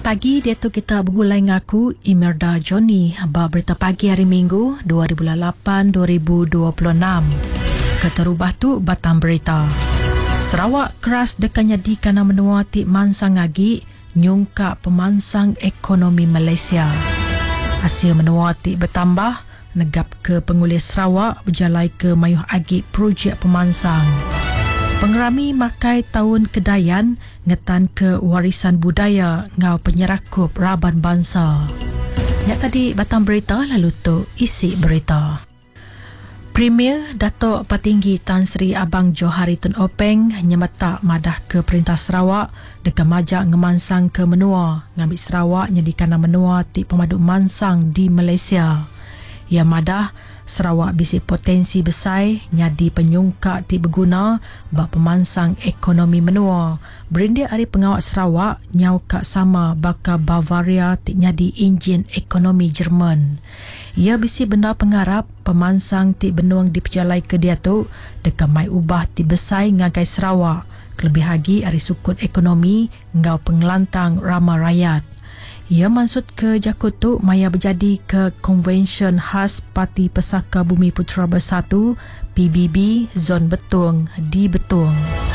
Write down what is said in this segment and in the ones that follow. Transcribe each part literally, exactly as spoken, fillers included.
pagi, dia tu kita bergulai dengan aku, Imelda Johnny. Berita pagi hari Minggu, dua ribu lapan dua ribu dua puluh enam. Keterubah tu batang berita. Sarawak keras dekanya di kana menua ti mansang agi, nyungka pemansang ekonomi Malaysia. Hasil menua ti bertambah, negap ke pengulis Sarawak berjalai ke mayuh agi projek pemansang. Pengerami makai tahun Kedayan ngetan ke warisan budaya ngau penyerakup Raban Bangsa. Yang tadi batang berita, lalu tu isi berita. Premier Datuk Petinggi Tan Sri Abang Johari Tun Openg nyemata madah ke Perintah Sarawak dekat majak ngemansang ke menua ngambil Sarawak nyedikan menua ti pemadu mansang di Malaysia. Ia madah Sarawak bisi potensi besar nyadi penyungka ti berguna bak pemansang ekonomi menua. Berindia hari pengawak Sarawak nyau kak sama baka Bavaria ti nyadi enjin ekonomi Jerman. Ia bisi benda pengarap pemansang ti benuang diperjalai ke dia tu dekat mai ubah ti besar ngagai Sarawak. Kelebih lagi hari sukut ekonomi ngau pengelantang ramah rakyat. Ia maksud ke Jakut tu maya berjadi ke Konvensyen Khas Parti Pesaka Bumi Putera Bersatu P B B Zon Betung di Betung.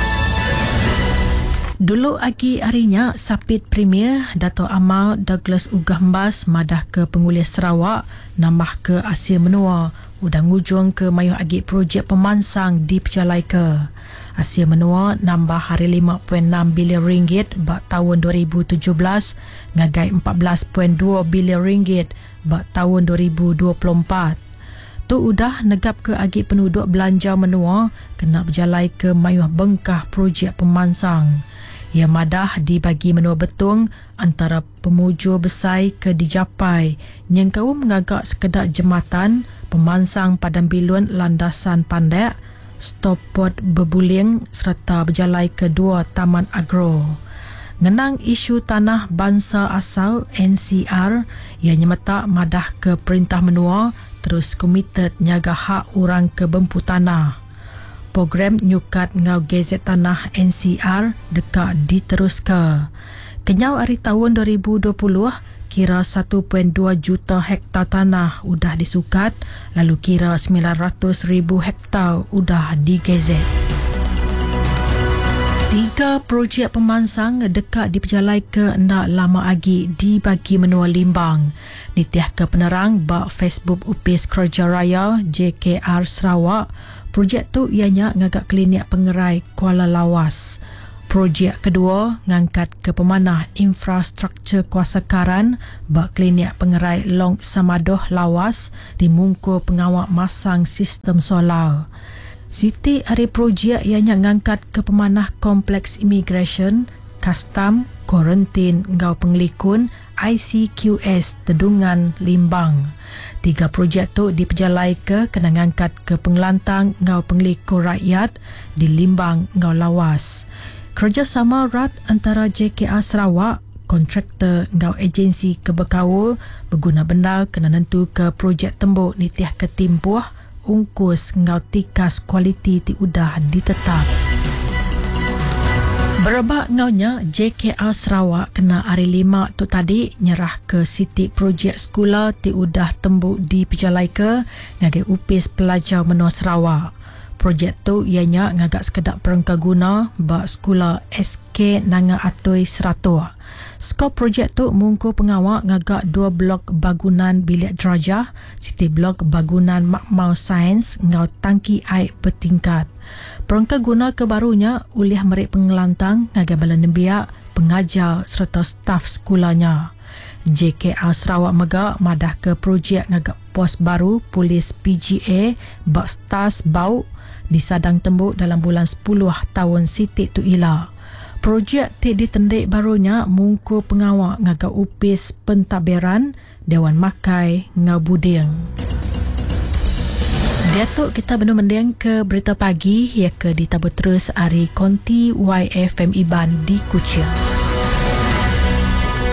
Dulu lagi harinya Sapit Premier Dato' Amal Douglas Ugahmbas madah ke pengulis Sarawak nambah ke Asia Menua udang ujung ke mayuh agi projek pemansang di perjalai ke. Asia Menua nambah hari lima perpuluhan enam bilion ringgit bak tahun dua ribu tujuh belas ngagai empat belas perpuluhan dua bilion ringgit bak tahun dua ribu dua puluh empat. Tu udah negap ke agi penduduk belanja menua kena berjalai ke mayuh bengkah projek pemansang. Ia madah dibagi menua betung antara pemujur besar ke dijapai yang kau mengagak sekedar jematan pemansang padang bilun landasan pandai stopot berbuling serta berjalai kedua taman agro. Ngenang isu tanah bangsa asal N C R yang nyemata madah ke Perintah Menua terus komited nyaga hak orang ke bempu tanah. Program nyukat ngau gazet tanah N C R dekat diterus ke. Kenyau hari tahun dua ribu dua puluh kira satu perpuluhan dua juta hektar tanah udah disukat, lalu kira sembilan ratus ribu hektar udah digezet. Tiga projek pemansang dekat diperjalai ke ndak lama lagi dibagi menua Limbang. Nitiah ke penerang bak Facebook Upis Kerja Raya J K R Sarawak. Projek tu ianya ngagak klinik pengerai Kuala Lawas. Projek kedua ngangkat ke pemanah infrastruktur kuasa karan bak klinik pengerai Long Samadoh Lawas dimungku pengawak masang sistem solar. Siti hari projek ianya ngangkat ke pemanah kompleks imigresen, custom, kuarantin ngau penglikun I C Q S Tedungan Limbang. Tiga projek tu diperjalai ke kena ngangkat ke pengelantang ngau penglikun rakyat di Limbang ngau Lawas. Kerjasama erat antara J K R Sarawak, kontraktor ngau agensi kebekawal berguna benar kena nentu ke projek tembuk nitiah ketimpuh ungkus ngau tikas kualiti ti udah ditetap. Berebak ngaunya J K R Sarawak kena hari lima tu tadi nyerah ke Siti projek sekolah ti udah tembuk di perjalai ke ngagai upis pelajar menua Sarawak. Projek tu ianya ngagak sekedar perangka guna bak sekolah S K Nanga Atoi Seratua. Skop projek tu mungku pengawak ngagak dua blok bangunan bilik derajah, siti blok bangunan makmal sains ngau tangki air bertingkat. Perangka guna kebarunya ulih merik pengelantang ngagak bala nembiak, pengajar serta staf sekolahnya. J K R Sarawak Megak madah ke projek ngagak pos baru polis P G A bak stas bau disadang tembuk dalam bulan sepuluh tahun Siti tu ila. Projek ti ditendik barunya mungku pengawak ngagak upis pentadbiran Dewan Makai ngau Buding. Dia tu kita benar mendeng ke berita pagi ya ke ditabut terus hari konti Y F M Iban di Kuching.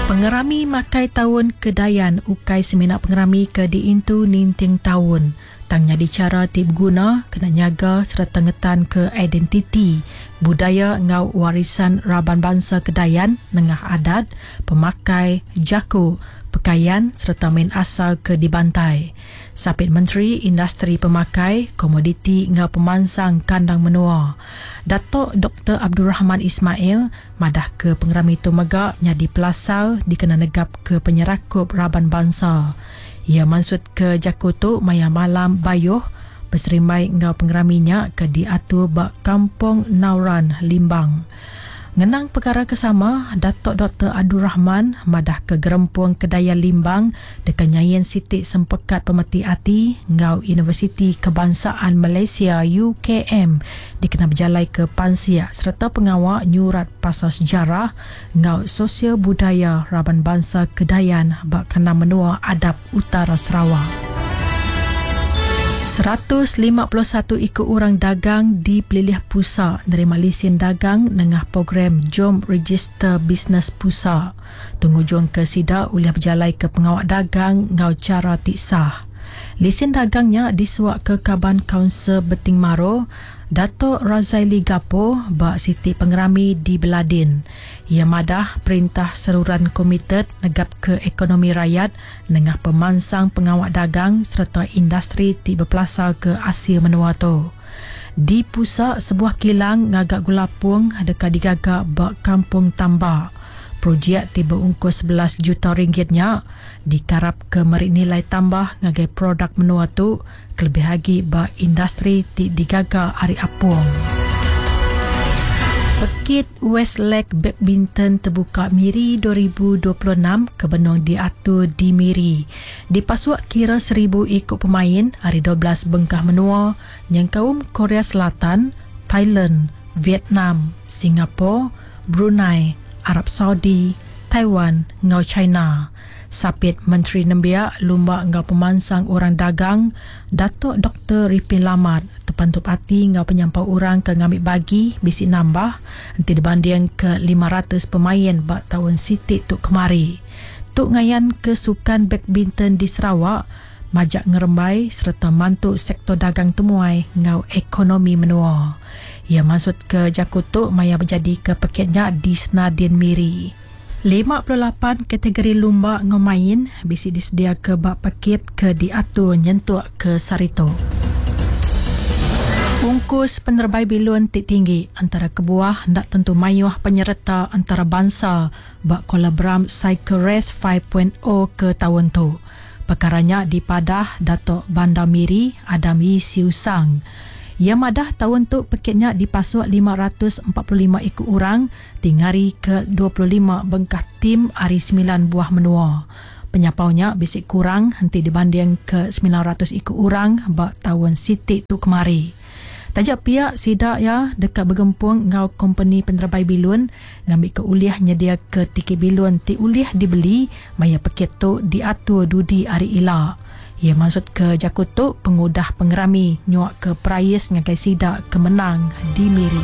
Pengerami makai tahun Kedayan ukai seminak pengerami ke diintu ninting tahun. tangnya dicara ti berguna kena nyaga serta ngetan ke identiti budaya ngau warisan Raban Bangsa Kedayan nengah adat, pemakai, jaku, pakaian serta main asal ke dibantai. Sapit Menteri Industri Pemakai, Komoditi ngau pemansang kandang menua. Datuk Doktor Abdul Rahman Ismail madah ke pengerami tu megak nyadi pelasau dikena negap ke penyerakup Raban Bangsa. Ia maksud ke Jakutu maya malam bayuh berserimai ngau pengeraminya ke diatur bak Kampung Nauran Limbang. Ngenang perkara kesama, Datuk Doktor Abdul Rahman madah ke Gerempuang Kedaya Limbang dekat nyayen Siti Sempekat Pemeti Ati ngau Universiti Kebangsaan Malaysia U K M dikena berjalai ke Pansiak serta pengawal nyurat pasal sejarah ngau sosial budaya Raban Bangsa Kedayan bak kena menua adab Utara Sarawak. seratus lima puluh satu ikut orang dagang dipilih pusat nerima lesen dagang nengah program Jom Register Bisnes Pusat. Tunggu-jung ke sida uliah berjalai ke pengawal dagang ngau cara tik sah. Lesen dagangnya disuak ke Kaban Kaunsil Beting Maro, Datuk Razaili Gapo bak Siti Pengerami di Beladin. Ia madah perintah seruran komited negap ke ekonomi rakyat nengah pemansang pengawak dagang serta industri ti berpelasal ke Asia Menua tu. Di pusat sebuah kilang ngagak gulapung dekat digagak bak Kampung Tambak. Projek tiba ungkus sebelas juta ringgitnya dikarap ke merik nilai tambah ngagai produk menua tu kelebih lagi bak industri ti digaga hari apung. Pekit Westlake Badminton terbuka Miri dua ribu dua puluh enam kebenung diatur di Miri. Dipasuak kira seribu ikut pemain hari dua belas bengkah menua yang kaum Korea Selatan, Thailand, Vietnam, Singapura, Brunei, Arab Saudi, Taiwan, ngau China. Sapit Menteri Nembiak Lumba ngau pemansang orang dagang, Datuk Doktor Ripin Lamat terpantup hati ngau penyampau orang ke ngambil bagi bisi nambah nanti dibanding ke lima ratus pemain bak tahun sitik tuk kemari. Tuk ngayan ke sukan badminton di Sarawak majak ngerembai serta mantuk sektor dagang temuai ngau ekonomi menua. Ia maksud ke Jakutuk maya berjadi ke peketnya di Senadin Miri. lima puluh lapan kategori lumba ngemain bisi disedia ke bak paket ke diatur nyentuk ke Sarito. Ungkus penerbai bilun tik tinggi antara kebuah hendak tentu mayuh penyerta antara bangsa bak kolabram Cycle Race lima titik nol ke tahun tu. Perkaranya di Padah Datuk Bandar Miri Adam Yi Siu Sang. Ia madah tahun tu paketnya dipasuk lima ratus empat puluh lima ikut orang tingari ke dua puluh lima bengkah tim hari sembilan buah menua. Penyapaunya bisik kurang henti dibanding ke sembilan ratus ikut orang bak tahun sitik tu kemari. Tajak pihak sidak ya dekat bergempung ngau company penerbai bilun ngambil ke uliah nyedia ke tiket bilun ti uliah dibeli maya paket tu diatur dudi hari ila. Ia maksud ke Jakutuk pengudah pengerami nyuak ke Prayis ngagai sidak kemenang di Miri.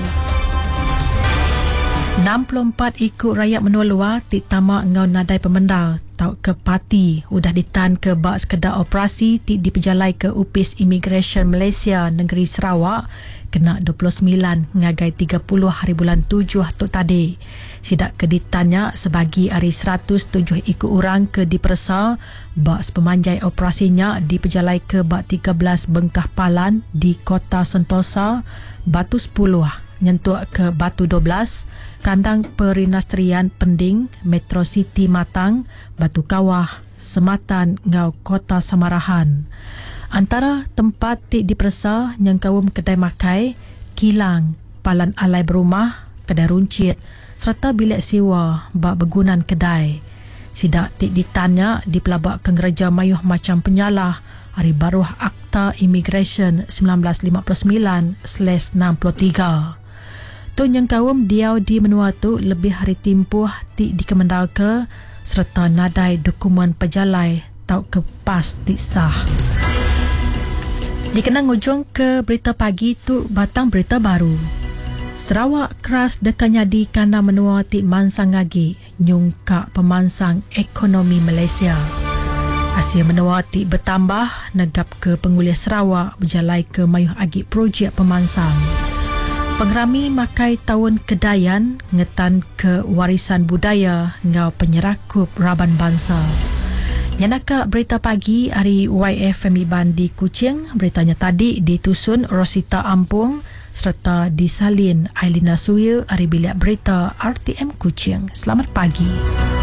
enam puluh empat ikut rakyat menua luar tik tamak ngau nadai pemendal tau ke parti udah ditan ke bak sekedar operasi tik diperjalai ke Upis Immigration Malaysia Negeri Sarawak kena dua puluh sembilan ngagai tiga puluh hari bulan tujuh tu tadi. Sidak ke ditanya sebagi hari seratus tujuh ikut orang ke dipersa bak sepemanjai operasinya diperjalai ke bak tiga belas bengkah palan di Kota Sentosa, Batu sepuluh nyentuk ke Batu dua belas, Kandang Perindustrian Pending, Metro City Matang, Batu Kawah, Sematan ngau Kota Samarahan. Antara tempat tik dipersa yang kaum kedai makai, kilang, palan alai berumah, kedai runcit serta bilik sewa bak bergunan kedai. Sidak tik ditanya di pelabak kengereja mayuh macam penyalah hari baruh Akta Immigration seribu sembilan ratus lima puluh sembilan enam puluh tiga. Tun yang kaum diau di menua tu lebih hari timpuh tik dikemendal ke serta nadai dokumen pejalai tau ke pas tik sah. Dikenang ujung ke berita pagi tu batang berita baru. Sarawak keras dekanya di kandang menua tik mansang lagi nyungkak pemansang ekonomi Malaysia. Asia menawati bertambah negap ke penguliah Sarawak berjalai ke mayuh agik projek pemansang. Pengerami makai tahun Kedayan ngetan ke warisan budaya ngau penyerakup Raban Bangsa. Yanaka berita pagi hari Y F M Iban di Kuching. Beritanya tadi ditusun Rosita Ampung serta disalin Ailina Suil hari bilik berita R T M Kuching. Selamat pagi.